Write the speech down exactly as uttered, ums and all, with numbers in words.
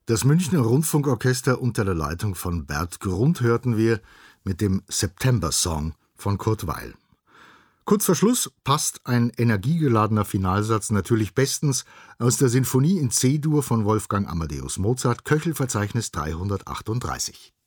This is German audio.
Das Münchner Rundfunkorchester unter der Leitung von Bert Grund hörten wir mit dem September-Song von Kurt Weill. Kurz vor Schluss passt ein energiegeladener Finalsatz natürlich bestens aus der Sinfonie in C-Dur von Wolfgang Amadeus Mozart, Köchelverzeichnis dreihundertachtunddreißig.